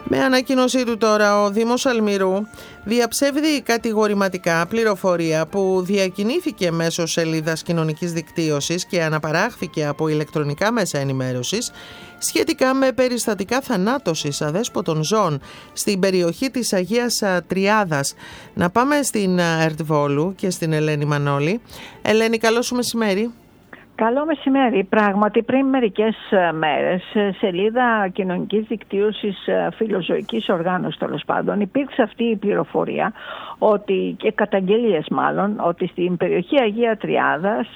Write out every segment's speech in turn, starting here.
Με ανακοίνωσή του τώρα, ο Δήμος Αλμυρού διαψεύδει κατηγορηματικά πληροφορία που διακινήθηκε μέσω σελίδας κοινωνικής δικτύωσης και αναπαράχθηκε από ηλεκτρονικά μέσα ενημέρωσης σχετικά με περιστατικά θανάτωσης αδέσποτων ζώων στην περιοχή της Αγίας Τριάδας. Να πάμε στην ΕΡΤ Βόλου και στην Ελένη Μανώλη. Ελένη, καλό σου μεσημέρι. Καλό μεσημέρι. Πράγματι, πριν μερικές μέρες, σελίδα κοινωνικής δικτύωσης φιλοζωικής οργάνωσης, τέλος πάντων, υπήρξε αυτή η πληροφορία ότι, και καταγγελίες μάλλον, ότι στην περιοχή Αγία Τριάδας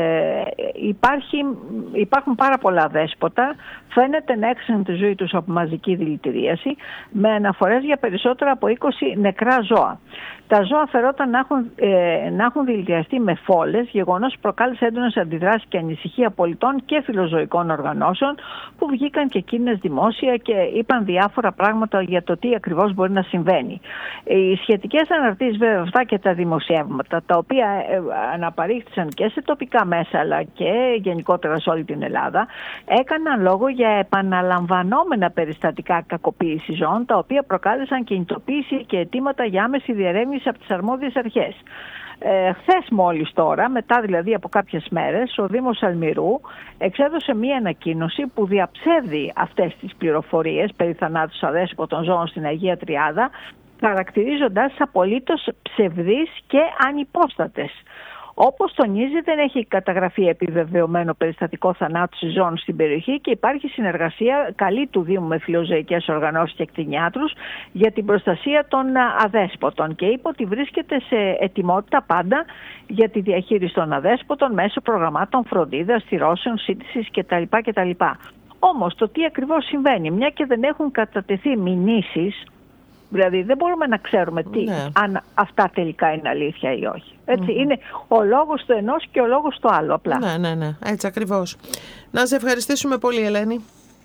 υπάρχουν πάρα πολλά δέσποτα, φαίνεται να έξυναν τη ζωή τους από μαζική δηλητηρίαση, με αναφορές για περισσότερα από 20 νεκρά ζώα. Τα ζώα φερόταν να έχουν δηλητηριαστεί με φόλες, γεγονός που προκάλεσε έντονες αντιδράσεις και ανησυχία πολιτών και φιλοζωικών οργανώσεων που βγήκαν και εκείνες δημόσια και είπαν διάφορα πράγματα για το τι ακριβώς μπορεί να συμβαίνει. Οι σχετικές αναρτήσεις βέβαια αυτά και τα δημοσιεύματα, τα οποία αναπαρήχθησαν και σε τοπικά μέσα αλλά και γενικότερα σε όλη την Ελλάδα, έκαναν λόγο για επαναλαμβανόμενα περιστατικά κακοποίησης ζώων, τα οποία προκάλεσαν κινητοποίηση και αιτήματα για άμεση διερεύνηση από τις αρμόδιες αρχές. Χθες μόλις τώρα, μετά δηλαδή από κάποιες μέρες, ο Δήμος Αλμυρού εξέδωσε μία ανακοίνωση που διαψεύδει αυτές τις πληροφορίες περί θανάτους αδέσποτων ζώων στην Αγία Τριάδα, χαρακτηρίζοντας απολύτως ψευδείς και ανυπόστατες. Όπως τονίζει, δεν έχει καταγραφεί επιβεβαιωμένο περιστατικό θανάτου ζώων στην περιοχή και υπάρχει συνεργασία καλή του Δήμου με φιλοζωικές οργανώσεις και κτηνιάτρους για την προστασία των αδέσποτων, και είπε ότι βρίσκεται σε ετοιμότητα πάντα για τη διαχείριση των αδέσποτων μέσω προγραμμάτων φροντίδας, στηρώσεων, σύντησης κτλ. Όμως το τι ακριβώς συμβαίνει, μια και δεν έχουν κατατεθεί μηνύσεις, δηλαδή δεν μπορούμε να ξέρουμε αν αυτά τελικά είναι αλήθεια ή όχι. Έτσι, είναι ο λόγος του ενός και ο λόγος του άλλου απλά. Ναι, έτσι ακριβώς. Να σε ευχαριστήσουμε πολύ, Ελένη.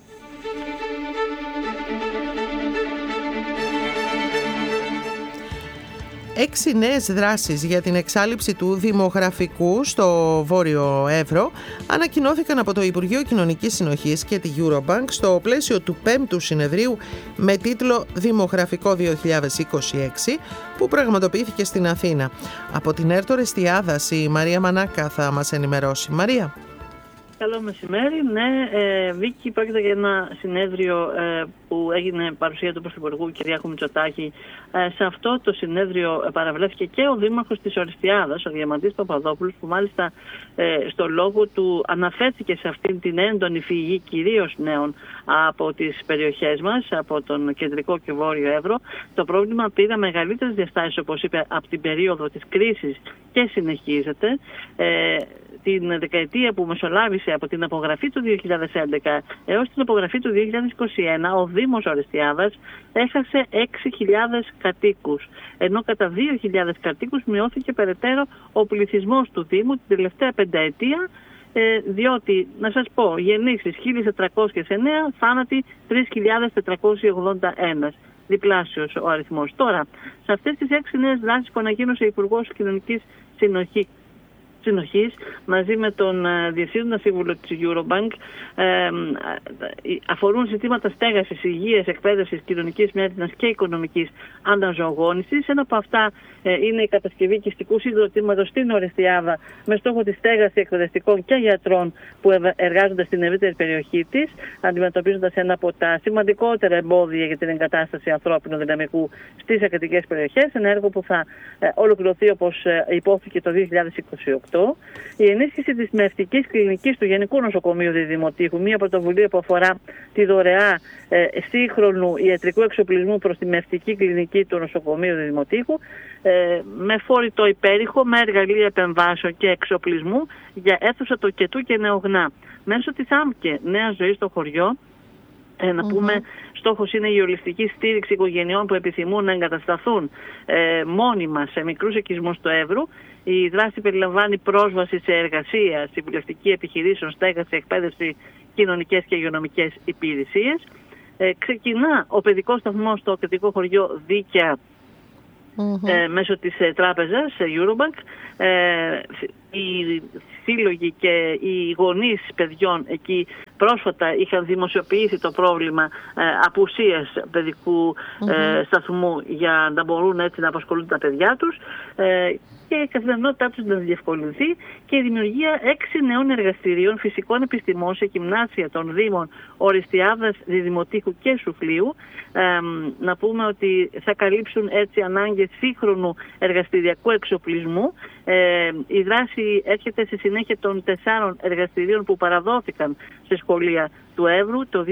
Έξι νέες δράσεις για την εξάλειψη του δημογραφικού στο Βόρειο Εύρο ανακοινώθηκαν από το Υπουργείο Κοινωνικής Συνοχής και τη Eurobank στο πλαίσιο του 5ου συνεδρίου με τίτλο «Δημογραφικό 2026» που πραγματοποιήθηκε στην Αθήνα. Από την ΕΡΤ Ορεστιάδας η Μαρία Μανάκα θα μας ενημερώσει. Μαρία. Καλό μεσημέρι. Ναι, Βίκη, πρόκειται για ένα συνέδριο που έγινε παρουσία του Πρωθυπουργού Κυριάκου Μητσοτάκη. Σε αυτό το συνέδριο παραβρέθηκε και ο Δήμαρχος της Ορεστιάδας, ο Διαμαντής Παπαδόπουλος, που μάλιστα στο λόγο του αναφέρθηκε σε αυτήν την έντονη φυγή κυρίως νέων από τις περιοχές μας, από τον κεντρικό και βόρειο Εύρο. Το πρόβλημα πήρε μεγαλύτερες διαστάσεις, όπως είπε, από την περίοδο της κρίσης και συνεχίζεται. Την δεκαετία που μεσολάβησε από την απογραφή του 2011 έως την απογραφή του 2021, ο Δήμος Ορεστιάδας έχασε 6.000 κατοίκους, ενώ κατά 2.000 κατοίκους μειώθηκε περαιτέρω ο πληθυσμός του Δήμου την τελευταία πενταετία, διότι, να σας πω, γεννήσεις 1.409, θάνατοι 3.481. Διπλάσιος ο αριθμός. Τώρα, σε αυτές τις 6 νέες δράσεις που ανακοίνωσε ο Υπουργός Κοινωνικής Συνοχής μαζί με τον Διευθύνοντα Σύμβουλο της Eurobank, αφορούν ζητήματα στέγασης, υγείας, εκπαίδευσης, κοινωνικής μέρημνας και οικονομικής αναζωογόνησης. Ένα από αυτά είναι η κατασκευή οικιστικού συγκροτήματος στην Ορεστιάδα με στόχο τη στέγαση εκπαιδευτικών και γιατρών που εργάζονται στην ευρύτερη περιοχή της, αντιμετωπίζοντας ένα από τα σημαντικότερα εμπόδια για την εγκατάσταση ανθρώπινου δυναμικού στις ακρατικές περιοχές. Ένα έργο που θα ολοκληρωθεί, όπως υπόθηκε, το 2028. Η ενίσχυση της μευτικής κλινικής του Γενικού Νοσοκομείου Διδημοτήχου, μια πρωτοβουλία που αφορά τη δωρεά σύγχρονου ιατρικού εξοπλισμού προς τη μευτική κλινική του Νοσοκομείου Διδημοτήχου, με φόρητο υπέρηχο, με εργαλεία επεμβάσεων και εξοπλισμού για αίθουσα τοκετού και νεογνά. Μέσω της ΆΜΚΕ Νέα Ζωή στο χωριό, να πούμε, στόχος είναι η ολιστική στήριξη οικογενειών που επιθυμούν να εγκατασταθούν μόνιμα σε μικρούς οικισμούς του Εύρου. Η δράση περιλαμβάνει πρόσβαση σε εργασία, συμβουλευτική επιχειρήσεων, στέγαση, εκπαίδευση, κοινωνικές και υγειονομικές υπηρεσίες. Ξεκινά ο παιδικός σταθμός στο κεντρικό χωριό Δίκαια μέσω της τράπεζας Eurobank. Οι σύλλογοι και οι γονείς παιδιών εκεί πρόσφατα είχαν δημοσιοποιήσει το πρόβλημα απουσίας παιδικού σταθμού για να μπορούν έτσι να απασχολούν τα παιδιά τους, και η καθημερινότητά τους να διευκολυνθεί, και η δημιουργία 6 νέων εργαστηρίων φυσικών επιστημών σε γυμνάσια των Δήμων Ορεστιάδας, Διδημοτήχου και Σουφλίου. Να πούμε ότι θα καλύψουν έτσι ανάγκες σύγχρονου εργαστηριακού εξοπλισμού. Η δράση έρχεται στη συνέχεια των 4 εργαστηρίων που παραδόθηκαν σε σχολεία του Εύρου το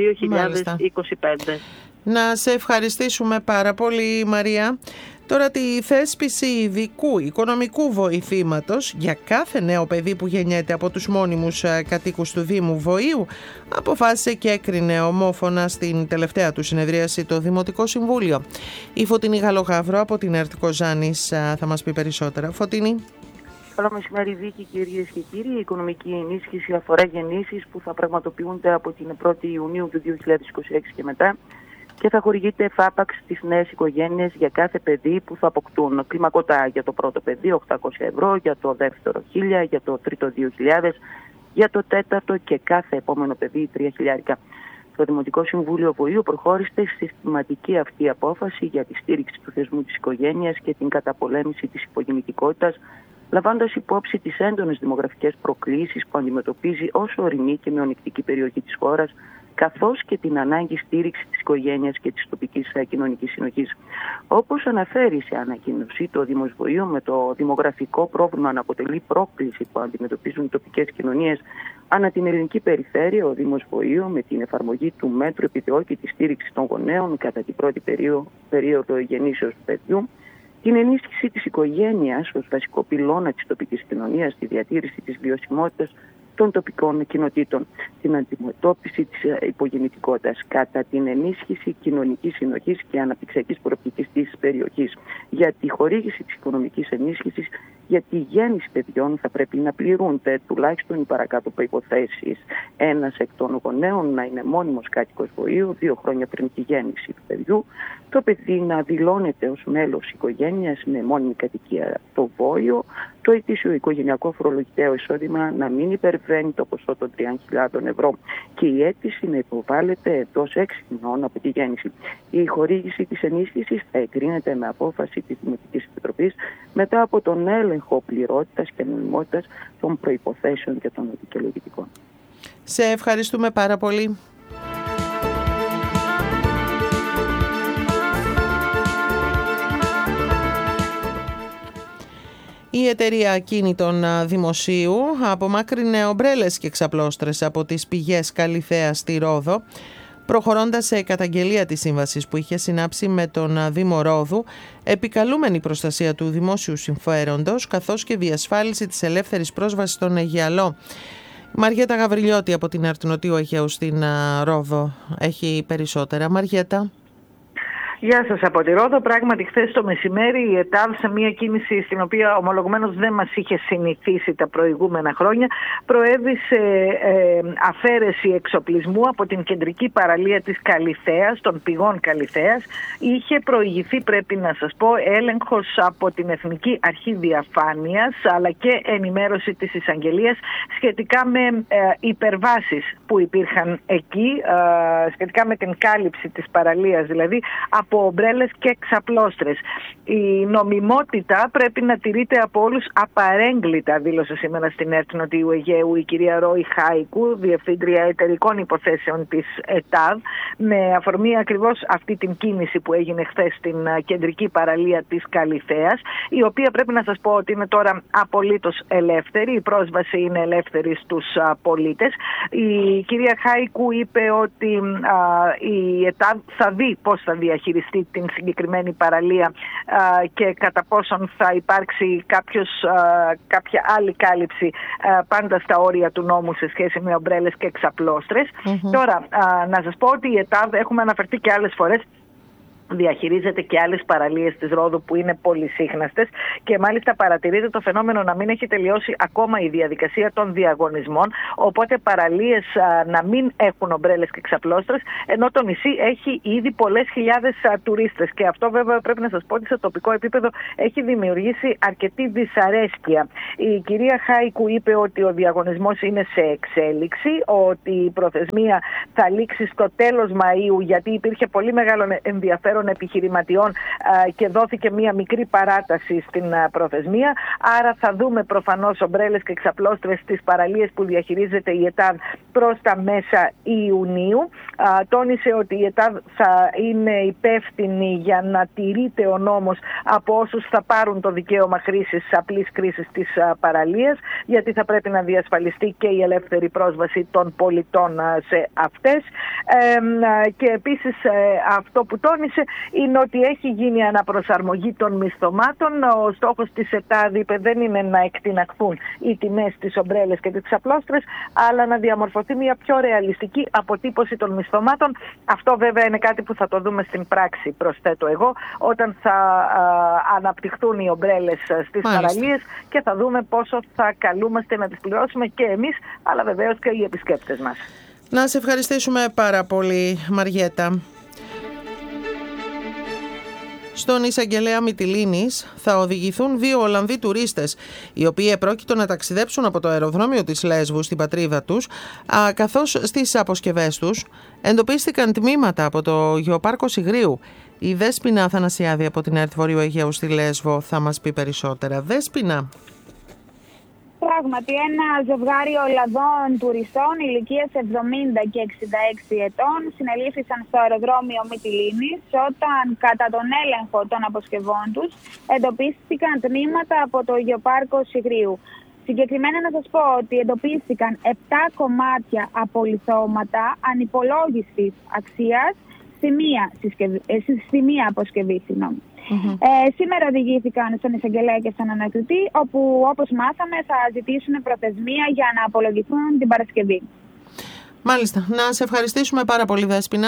2025. Να σε ευχαριστήσουμε πάρα πολύ, Μαρία. Τώρα, τη θέσπιση ειδικού οικονομικού βοηθήματος για κάθε νέο παιδί που γεννιέται από τους μόνιμους κατοίκους του Δήμου Βοήου αποφάσισε και έκρινε ομόφωνα στην τελευταία του συνεδρίαση το Δημοτικό Συμβούλιο. Η Φωτεινή Γαλογαύρο από την ΕΡΤ Κοζάνης θα μας πει περισσότερα. Φωτεινή. Καλό μεσημέρι, Βίκη, κυρίες και κύριοι. Η οικονομική ενίσχυση αφορά γεννήσεις που θα πραγματοποιούνται από την 1η Ιουνίου του 2026 και μετά, και θα χορηγείται εφάπαξ στις νέες οικογένειες για κάθε παιδί που θα αποκτούν. Κλιμακωτά για το πρώτο παιδί 800 ευρώ, για το δεύτερο 1000, για το τρίτο 2000, για το τέταρτο και κάθε επόμενο παιδί 3.000. Το Δημοτικό Συμβούλιο Βοήου προχώρησε στη συστηματική αυτή απόφαση για τη στήριξη του θεσμού της οικογένειας και την καταπολέμηση της υπογεννητικότητας, λαμβάνοντας υπόψη τις έντονες δημογραφικές προκλήσεις που αντιμετωπίζει όσο ορεινή και μειονεκτική περιοχή της χώρας, καθώς και την ανάγκη στήριξης της οικογένειας και της τοπικής κοινωνικής συνοχής. Όπως αναφέρει σε ανακοίνωση, το Δήμος Βοήου, με το δημογραφικό πρόβλημα να αποτελεί πρόκληση που αντιμετωπίζουν οι τοπικές κοινωνίες ανά την ελληνική περιφέρεια, ο Δήμος Βοήου, με την εφαρμογή του μέτρου, επιδιώκει τη στήριξη των γονέων κατά την πρώτη περίοδο γεννήσεως του παιδιού, την ενίσχυση της οικογένειας ως βασικό πυλώνα της τοπικής κοινωνίας, τη διατήρηση της βιωσιμότητας των τοπικών κοινοτήτων, την αντιμετώπιση της υπογεννητικότητας, κατά την ενίσχυση κοινωνικής συνοχής και αναπτυξιακής προοπτικής της περιοχής. Για τη χορήγηση της οικονομικής ενίσχυσης για τη γέννηση παιδιών θα πρέπει να πληρούνται τουλάχιστον οι παρακάτω προϋποθέσεις. Ένας εκ των γονέων να είναι μόνιμος κάτοικος Βοήου 2 χρόνια πριν τη γέννηση του παιδιού, το παιδί να δηλώνεται ως μέλος οικογένειας με μόνιμη κατοικία το Βόιο, το ετήσιο οικογενειακό φορολογητέο εισόδημα να μην υπερβαίνει το ποσό των 3.000 ευρώ και η αίτηση να υποβάλλεται εντός 6 μηνών από τη γέννηση. Η χορήγηση της ενίσχυσης θα εγκρίνεται με απόφαση της Δημοτικής Επιτροπής μετά από τον έλεγχο πληρότητας και νομιμότητας των προϋποθέσεων και των δικαιολογητικών. Σε ευχαριστούμε πάρα πολύ. Η εταιρεία ακίνητων δημοσίου απομάκρυνε ομπρέλες και ξαπλώστρες από τις πηγές Καλυθέας στη Ρόδο, προχωρώντας σε καταγγελία της σύμβασης που είχε συνάψει με τον Δήμο Ρόδου, επικαλούμενη προστασία του δημόσιου συμφέροντος, καθώς και διασφάλιση της ελεύθερης πρόσβασης στον Αιγιαλό. Μαριέτα Γαβριλιώτη από την ΕΡΤ Νοτιού Αιγαίου στην Ρόδο έχει περισσότερα. Μαριέτα. Γεια σας από τη Ρόδο. Πράγματι, χθες το μεσημέρι η ΕΤΑΔ, σε μια κίνηση στην οποία ομολογουμένως δεν μας είχε συνηθίσει τα προηγούμενα χρόνια, προέβη σε αφαίρεση εξοπλισμού από την κεντρική παραλία της Καλυθέας, των πηγών Καλυθέας. Είχε προηγηθεί, πρέπει να σας πω, έλεγχος από την Εθνική Αρχή Διαφάνειας, αλλά και ενημέρωση της εισαγγελίας σχετικά με υπερβάσεις που υπήρχαν εκεί, σχετικά με την κάλυψη της παραλίας, δηλαδή από ομπρέλες και ξαπλώστρες. Η νομιμότητα πρέπει να τηρείται από όλους απαρέγκλητα, δήλωσε σήμερα στην ΕΡΤ Νοτιού Αιγαίου η κυρία Ρώη Χάικου, Διευθύντρια Εταιρικών Υποθέσεων της ΕΤΑΔ, με αφορμή ακριβώς αυτή την κίνηση που έγινε χθες στην κεντρική παραλία της Καλυθέας, η οποία πρέπει να σας πω ότι είναι τώρα απολύτως ελεύθερη, η πρόσβαση είναι ελεύθερη στους πολίτες. Η κυρία Χάικου είπε ότι η ΕΤΑΔ θα δει πώς θα διαχειριστεί την συγκεκριμένη παραλία και κατά πόσον θα υπάρξει κάποια άλλη κάλυψη πάντα στα όρια του νόμου σε σχέση με ομπρέλες και ξαπλώστρες. Τώρα, να σας πω ότι η ΕΤΑΔ, έχουμε αναφερθεί και άλλες φορές, διαχειρίζεται και άλλες παραλίες της Ρόδου που είναι πολυσύχναστες και μάλιστα παρατηρείται το φαινόμενο να μην έχει τελειώσει ακόμα η διαδικασία των διαγωνισμών, οπότε παραλίες να μην έχουν ομπρέλες και ξαπλώστρες, ενώ το νησί έχει ήδη πολλές χιλιάδες τουρίστες και αυτό βέβαια πρέπει να σας πω ότι σε τοπικό επίπεδο έχει δημιουργήσει αρκετή δυσαρέσκεια. Η κυρία Χάικου είπε ότι ο διαγωνισμός είναι σε εξέλιξη, ότι η προθεσμία θα λήξει στο τέλος Μαΐου γιατί υπήρχε πολύ μεγάλο ενδιαφέρον επιχειρηματιών και δόθηκε μία μικρή παράταση στην προθεσμία. Άρα θα δούμε προφανώς ομπρέλες και ξαπλώστρες στις παραλίες που διαχειρίζεται η ΕΤΑΔ προς τα μέσα Ιουνίου. Τόνισε ότι η ΕΤΑΔ θα είναι υπεύθυνη για να τηρείται ο νόμος από όσους θα πάρουν το δικαίωμα χρήσης, απλής χρήσης της παραλίας, γιατί θα πρέπει να διασφαλιστεί και η ελεύθερη πρόσβαση των πολιτών σε αυτές. Και επίσης αυτό που τόνισε είναι ότι έχει γίνει αναπροσαρμογή των μισθωμάτων. Ο στόχος της ΕΤΑΔ, είπε, δεν είναι να εκτιναχθούν οι τιμές στις ομπρέλες και τις ξαπλώστρες, αλλά να διαμορφωθεί μια πιο ρεαλιστική αποτύπωση των μισθωμάτων. Αυτό βέβαια είναι κάτι που θα το δούμε στην πράξη, προσθέτω εγώ, όταν θα αναπτυχθούν οι ομπρέλες στις παραλίες και θα δούμε πόσο θα καλούμαστε να τις πληρώσουμε και εμείς, αλλά βεβαίως και οι επισκέπτες μας. Να σε ευχαριστήσουμε πάρα πολύ, Μαριέτα. Στον εισαγγελέα Μυτιλήνης θα οδηγηθούν 2 Ολλανδοί τουρίστες, οι οποίοι επρόκειτο να ταξιδέψουν από το αεροδρόμιο της Λέσβου στην πατρίδα τους, καθώς στις αποσκευές τους εντοπίστηκαν τμήματα από το γεωπάρκο Σιγρίου. Η Δέσποινα Αθανασιάδη από την ΕΡΤ Βορείου Αιγαίου στη Λέσβο θα μας πει περισσότερα. Δέσποινα. Πράγματι, ένα ζευγάρι Ολλανδών τουριστών ηλικίας 70 και 66 ετών συνελήφθησαν στο αεροδρόμιο Μυτιλήνης όταν κατά τον έλεγχο των αποσκευών τους εντοπίστηκαν τμήματα από το γεωπάρκο Σιγρίου. Συγκεκριμένα να σας πω ότι εντοπίστηκαν 7 κομμάτια από λιθώματα ανυπολόγιστης αξίας στη μία αποσκευή. Σήμερα οδηγήθηκαν στον εισαγγελέα και στον ανακριτή, όπου όπως μάθαμε θα ζητήσουν προθεσμία για να απολογηθούν την Παρασκευή. Μάλιστα. Να σε ευχαριστήσουμε πάρα πολύ, Δέσποινα.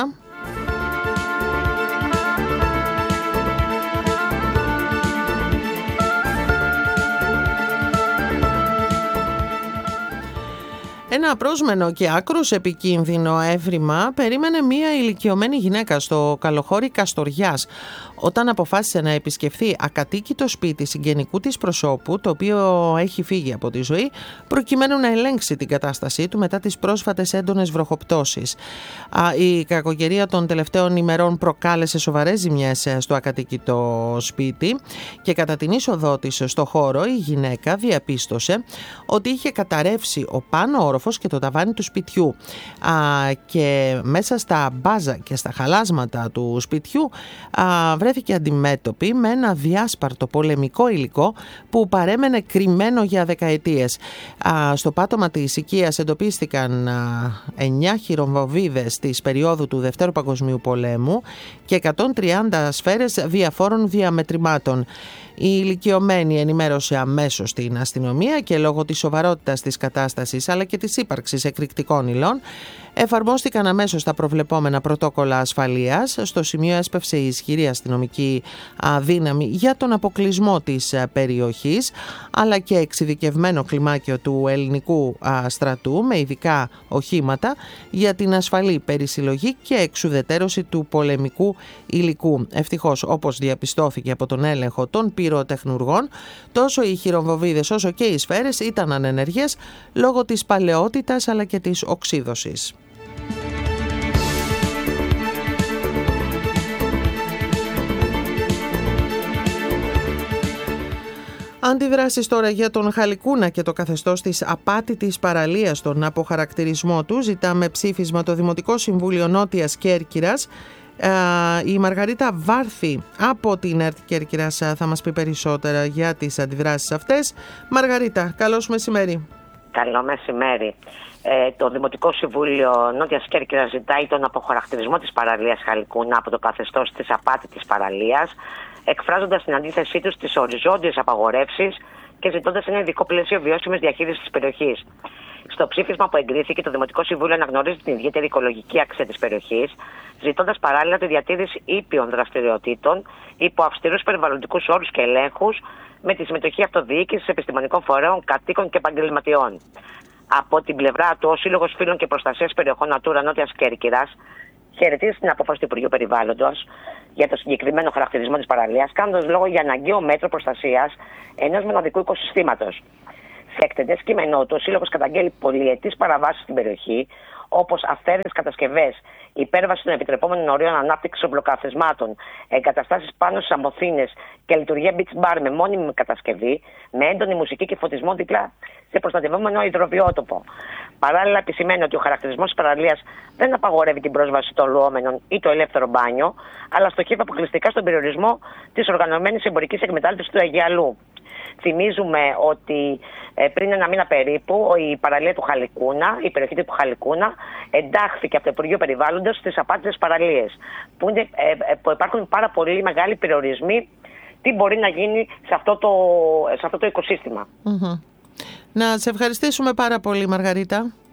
Ένα απρόσμενο και άκρως επικίνδυνο έβριμα περίμενε μία ηλικιωμένη γυναίκα στο καλοχώρι Καστοριάς όταν αποφάσισε να επισκεφθεί ακατοίκητο σπίτι συγγενικού της προσώπου, το οποίο έχει φύγει από τη ζωή, προκειμένου να ελέγξει την κατάστασή του μετά τις πρόσφατες έντονες βροχοπτώσεις. Η κακοκαιρία των τελευταίων ημερών προκάλεσε σοβαρές ζημιές στο ακατοίκητο σπίτι και κατά την είσοδό της στο χώρο η γυναίκα διαπίστωσε ότι είχε καταρρεύσει ο πάνω όροφος και το ταβάνι του σπιτιού και μέσα στα μπάζα και στα χαλάσματα του σπιτιού βρέθηκε αντιμέτωπη με ένα διάσπαρτο πολεμικό υλικό που παρέμενε κρυμμένο για δεκαετίες. Στο πάτωμα της οικίας εντοπίστηκαν 9 χειροβομβίδες της περίοδου του Δευτέρου Παγκοσμίου Πολέμου και 130 σφαίρες διαφόρων διαμετρημάτων. Η ηλικιωμένη ενημέρωσε αμέσως την αστυνομία και λόγω της σοβαρότητας της κατάστασης αλλά και της ύπαρξης εκρηκτικών υλών εφαρμόστηκαν αμέσως τα προβλεπόμενα πρωτόκολλα ασφαλείας. Στο σημείο έσπευσε η ισχυρή αστυνομική δύναμη για τον αποκλεισμό της περιοχής αλλά και εξειδικευμένο κλιμάκιο του ελληνικού στρατού με ειδικά οχήματα για την ασφαλή περισυλλογή και εξουδετέρωση του πολεμικού υλικού. Ευτυχώς, όπως διαπιστώθηκε από τον έλεγχο των πυροτεχνουργών, τόσο οι χειροβομβίδες όσο και οι σφαίρες ήταν ανενεργές λόγω της παλαιότητας αλλά και της οξύδωσης. Αντιδράσεις τώρα για τον Χαλικούνα και το καθεστώς της απάτητης παραλίας, τον αποχαρακτηρισμό του. Ζητάμε ψήφισμα το Δημοτικό Συμβούλιο Νότιας Κέρκυρας. Η Μαργαρίτα Βάρθη από την ΕΡΤ Κέρκυρας θα μας πει περισσότερα για τις αντιδράσεις αυτές. Μαργαρίτα, καλώς μεσημέρι. Καλό μεσημέρι. Το Δημοτικό Συμβούλιο Νότιας Κέρκυρας ζητάει τον αποχαρακτηρισμό της παραλίας Χαλικούνα από το καθεστώς της απάτητης παραλίας, εκφράζοντας την αντίθεσή τους στις οριζόντιες απαγορεύσεις και ζητώντας ένα ειδικό πλαίσιο βιώσιμης διαχείρισης της περιοχής. Στο ψήφισμα που εγκρίθηκε, το Δημοτικό Συμβούλιο αναγνωρίζει την ιδιαίτερη οικολογική αξία της περιοχής, ζητώντας παράλληλα τη διατήρηση ήπιων δραστηριοτήτων υπό αυστηρούς περιβαλλοντικούς όρους και ελέγχους, με τη συμμετοχή αυτοδιοίκησης, επιστημονικών φορέων, κατοίκων και επαγγελματιών. Από την πλευρά του, ο Σύλλογος Φίλων και Προστασίας Περιοχών Natura Νότιας Κέρκυρας χαιρετίζει την απόφαση του Υπουργείου Περιβάλλοντος για το συγκεκριμένο χαρακτηρισμό της παραλίας, κάνοντας λόγο για αναγκαίο μέτρο προστασίας ενός μοναδικού οικοσυστήματος. Σε εκτενές κείμενό του, ο Σύλλογος καταγγέλει πολυετής παραβάσεις στην περιοχή, όπως αυθαίρετες κατασκευές, υπέρβαση των επιτρεπόμενων ορίων ανάπτυξης ομπλοκαθισμάτων, εγκαταστάσεις πάνω στις αμμοθήνες και λειτουργία beach bar με μόνιμη κατασκευή, με έντονη μουσική και φωτισμό δίπλα σε προστατευόμενο υδροβιότοπο. Παράλληλα, επισημαίνει ότι ο χαρακτηρισμός της παραλίας δεν απαγορεύει την πρόσβαση των λουόμενων ή το ελεύθερο μπάνιο, αλλά στοχεύει αποκλειστικά στον περιορισμό της οργανωμένης εμπορικής εκμετάλλευσης του Αιγιαλού. Θυμίζουμε ότι πριν ένα μήνα περίπου η παραλία του Χαλικούνα, η περιοχή του Χαλικούνα, εντάχθηκε από το Υπουργείο Περιβάλλοντος στις απάτητες παραλίες, που υπάρχουν πάρα πολύ μεγάλοι περιορισμοί τι μπορεί να γίνει σε αυτό το οικοσύστημα. Να σε ευχαριστήσουμε πάρα πολύ, Μαργαρίτα.